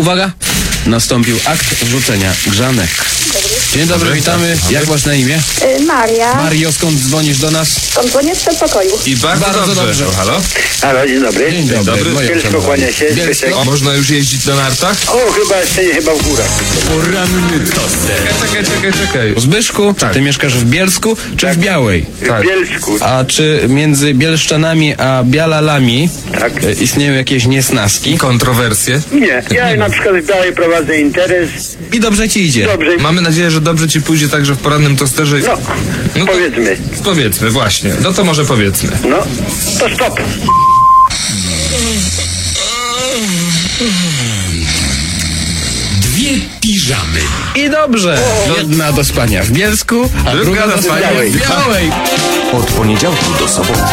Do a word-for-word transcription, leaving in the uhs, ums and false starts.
Uwaga, nastąpił akt wrzucenia grzanek. Dzień dobry, witamy. Jak masz na imię? Y, Maria. Mario, skąd dzwonisz do nas? Tam dzwonię z przedpokoju. I bardzo, Bardzo dobrze. dobrze. O, halo? Halo, dzień dobry. Dzień dobry. dobry. moje Bielsko szanowanie. kłania się, Bielsko? Zbyszek. O, można już jeździć na nartach? O, chyba jeszcze nie, chyba w górach. Poranny toster. Czekaj, czekaj, czekaj. Zbyszku, Tak. ty mieszkasz w Bielsku czy w Białej? Tak. W Bielsku. A czy między Bielszczanami a Bialalami Tak. e, istnieją jakieś niesnaski? Kontrowersje? Nie, ja na przykład w Białej prowadzę interes. I dobrze ci idzie. Dobrze. Mamy nadzieję, że dobrze ci pójdzie także w porannym tosterze. No, No to- powiedzmy. Powiedzmy, właśnie. No to może powiedzmy. No, to stop. Dwie piżamy. I dobrze. Jedna do spania w Bielsku, a Druga druga do do spania spania w w Białej. Od poniedziałku do soboty